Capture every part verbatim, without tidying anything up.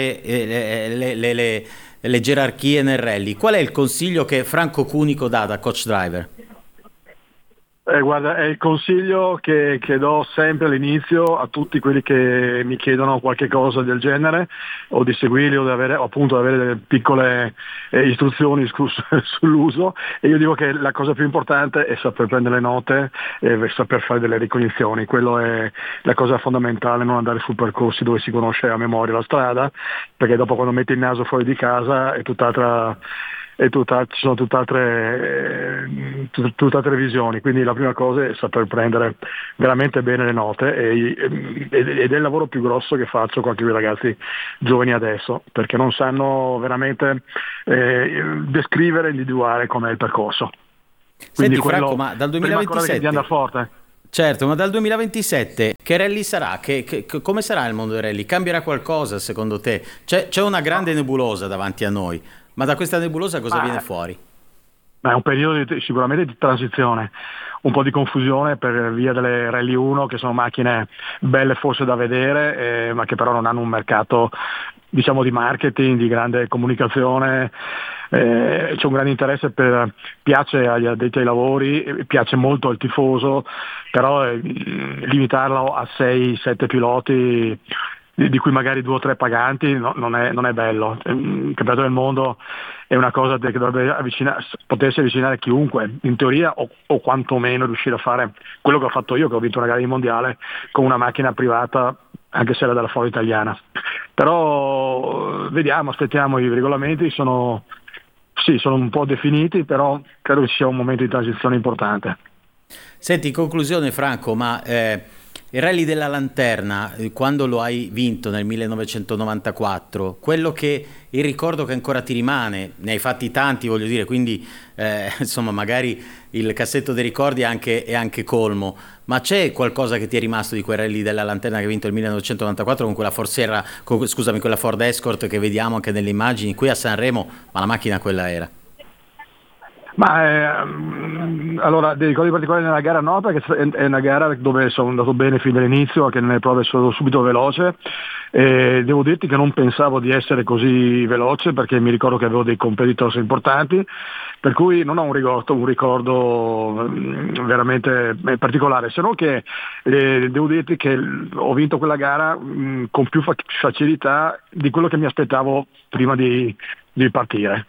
le, le, le, le, le gerarchie nel rally. Qual è il consiglio che Franco Cunico dà da coach driver? Eh, guarda, è il consiglio che, che do sempre all'inizio a tutti quelli che mi chiedono qualche cosa del genere, o di seguirli o di avere, o appunto di avere delle piccole eh, istruzioni su, sull'uso, e io dico che la cosa più importante è saper prendere le note e saper fare delle ricognizioni. Quello è la cosa fondamentale, non andare su percorsi dove si conosce a memoria la strada, perché dopo, quando metti il naso fuori di casa, è tutt'altra e tutta, ci sono tutt'altre, eh, tut, tutt'altre visioni. Quindi la prima cosa è saper prendere veramente bene le note, e, ed è il lavoro più grosso che faccio con anche i ragazzi giovani adesso, perché non sanno veramente eh, descrivere e individuare com'è il percorso. Quindi Senti Franco, quello, ma dal duemilaventisette di andare forte. Certo, ma dal duemilaventisette che rally sarà? Che, che, come sarà il mondo del rally? Cambierà qualcosa secondo te? C'è, c'è una grande nebulosa davanti a noi, ma da questa nebulosa cosa ah, viene fuori? È un periodo di, sicuramente di transizione, un po' di confusione per via delle Rally uno, che sono macchine belle forse da vedere, eh, ma che però non hanno un mercato, diciamo, di marketing, di grande comunicazione. Eh, c'è un grande interesse, per piace agli addetti ai lavori, piace molto al tifoso, però eh, limitarlo a sei sette piloti, di cui magari due o tre paganti, no, non, è, non è bello. Il campionato del mondo è una cosa che dovrebbe avvicinare, potersi avvicinare a chiunque, in teoria, o, o quantomeno riuscire a fare quello che ho fatto io, che ho vinto una gara di mondiale con una macchina privata, anche se era della Ford italiana. Però vediamo, aspettiamo. I regolamenti sono, sì, sono un po' definiti, però credo che sia un momento di transizione importante. Senti, in conclusione Franco, ma eh, il Rally della Lanterna, quando lo hai vinto nel millenovecentonovantaquattro, quello che il ricordo che ancora ti rimane, ne hai fatti tanti, voglio dire, quindi eh, insomma magari il cassetto dei ricordi è anche, è anche colmo, ma c'è qualcosa che ti è rimasto di quel Rally della Lanterna che hai vinto nel millenovecentonovantaquattro con quella Ford Sierra, con, scusami, quella Ford Escort che vediamo anche nelle immagini qui a Sanremo, ma la macchina quella era? Ma eh, allora, dei ricordi particolari nella gara no, perché è una gara dove sono andato bene fin dall'inizio, anche nelle prove sono subito veloce, e devo dirti che non pensavo di essere così veloce, perché mi ricordo che avevo dei competitors importanti, per cui non ho un ricordo, un ricordo veramente particolare, se non che eh, devo dirti che ho vinto quella gara mh, con più facilità di quello che mi aspettavo prima di, di partire.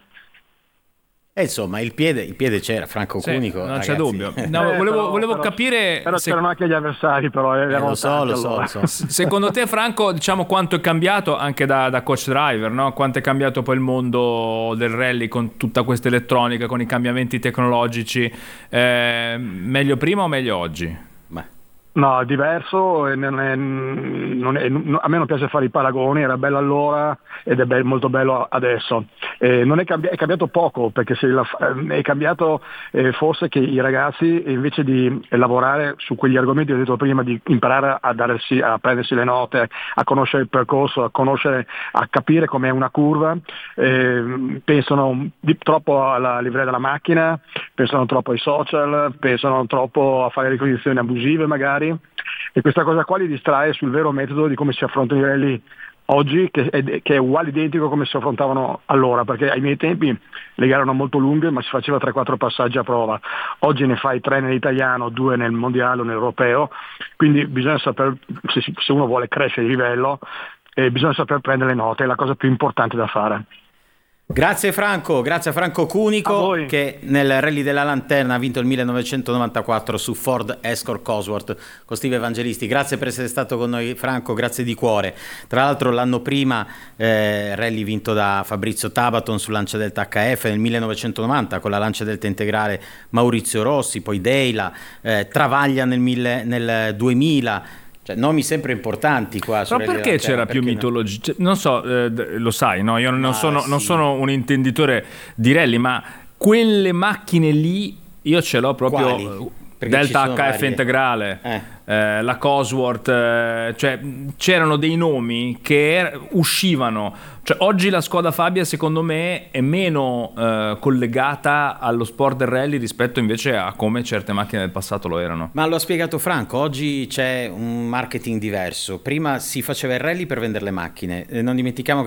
E insomma il piede, il piede c'era, Franco sì, Cunico, non ragazzi. c'è dubbio. No, eh, volevo, però, volevo però, capire però se... c'erano anche gli avversari, però eh, lo so, tanti, lo so, allora. lo so. Secondo te Franco, diciamo, quanto è cambiato anche da, da coach driver, no? Quanto è cambiato poi il mondo del rally con tutta questa elettronica, con i cambiamenti tecnologici, eh, meglio prima o meglio oggi? No, è diverso, e non è, non è, a me non piace fare i paragoni, era bello allora ed è be- molto bello adesso. Eh, non è, cambi- è cambiato poco, perché se la, è cambiato eh, forse che i ragazzi, invece di lavorare su quegli argomenti che ho detto prima, di imparare a, darsi, a prendersi le note, a conoscere il percorso, a conoscere, a capire com'è una curva, eh, pensano di, troppo alla livrea della macchina, pensano troppo ai social, pensano troppo a fare ricognizioni abusive magari, e questa cosa qua li distrae sul vero metodo di come si affrontano i rally oggi, che è, che è uguale identico come si affrontavano allora, perché ai miei tempi le gare erano molto lunghe, ma si faceva tre quattro passaggi a prova. Oggi ne fai tre nell'italiano, due nel mondiale o nell'europeo, quindi bisogna saper, se, se uno vuole crescere di livello, eh, bisogna saper prendere le note, è la cosa più importante da fare. Grazie Franco, grazie a Franco Cunico, a che nel Rally della Lanterna ha vinto il millenovecentonovantaquattro su Ford Escort Cosworth con Steve Evangelisti. Grazie per essere stato con noi Franco, grazie di cuore. Tra l'altro l'anno prima eh, rally vinto da Fabrizio Tabaton su Lancia Delta H F, nel millenovecentonovanta con la Lancia Delta integrale Maurizio Rossi, poi Deila, eh, Travaglia nel, mille, nel duemila. Cioè, nomi sempre importanti qua. Ma perché c'era più mitologia? No? Cioè, non so, eh, lo sai, no? Io non, ah, sono, sì. non sono un intenditore di rally, ma quelle macchine lì io ce l'ho proprio. Quali? Delta H F varie. Integrale, eh. Eh, la Cosworth, eh, cioè c'erano dei nomi che er- uscivano. Cioè, oggi la Skoda Fabia secondo me è meno eh, collegata allo sport del rally rispetto invece a come certe macchine del passato lo erano. Ma lo ha spiegato Franco, oggi c'è un marketing diverso. Prima si faceva il rally per vendere le macchine, non dimentichiamo che